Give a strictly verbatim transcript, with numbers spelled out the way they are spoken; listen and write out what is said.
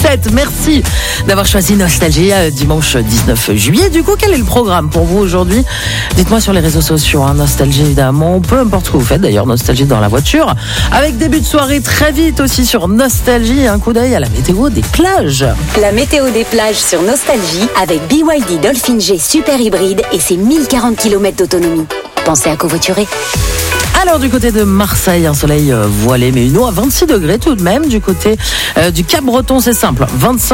Moquette. Merci d'avoir choisi Nostalgie euh, dimanche dix-neuf juillet. Du coup, quel est le programme pour vous aujourd'hui? Dites-moi sur les réseaux sociaux, hein, Nostalgie évidemment, peu importe ce que vous faites d'ailleurs, Nostalgie dans la voiture. Avec début de soirée très vite aussi sur Nostalgie, un coup d'œil à la météo des plages. La météo des plages sur Nostalgie avec B Y D Dolphin G Super Hybride et ses mille quarante kilomètres d'autonomie. Pensez à covoiturer. Alors du côté de Marseille, un soleil euh, voilé mais une eau à vingt-six degrés tout de même. Du côté euh, du Cap-Breton, c'est simple, vingt-cinq